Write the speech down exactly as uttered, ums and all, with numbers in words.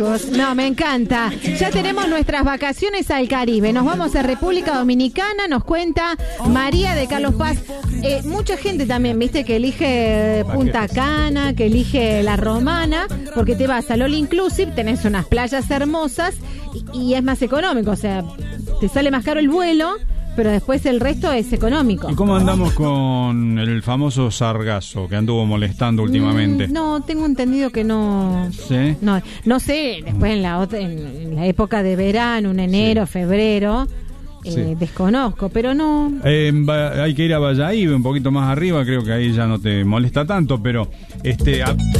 No, me encanta. Ya tenemos nuestras vacaciones al Caribe. Nos vamos a República Dominicana, nos cuenta María de Carlos Paz. Eh, mucha gente también, viste, que elige Punta Cana, que elige La Romana, porque te vas al All Inclusive, tenés unas playas hermosas y, y es más económico. O sea, te sale más caro el vuelo, pero después el resto es económico. ¿Y cómo andamos con el famoso sargazo que anduvo molestando últimamente? Mm, no, tengo entendido que no. ¿Sí? No, no sé, después en la otra, en la época de verano, en enero, sí. febrero, eh, sí. desconozco, pero no. Eh, hay que ir a Valladolid, un poquito más arriba, creo que ahí ya no te molesta tanto, pero este. A...